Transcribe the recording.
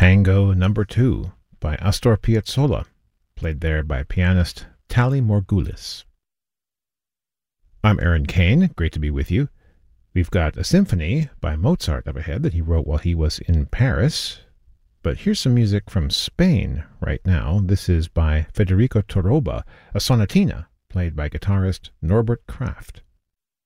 Tango Number 2 by Astor Piazzolla, played there by pianist Tali Morgulis. I'm Aaron Kane, great to be with you. We've got a symphony by Mozart up ahead that he wrote while he was in Paris. But here's some music from Spain right now. This is by Federico Torroba, a sonatina played by guitarist Norbert Kraft.